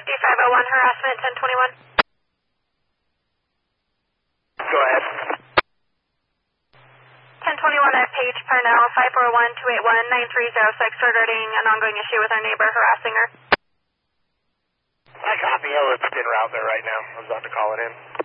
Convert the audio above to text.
D501 harassment 1021. Go ahead. 1021, I have Paige Parnell, 541-281-9306, regarding an ongoing issue with our neighbor harassing her. I copy. It's in route there right now. I was about to call it in.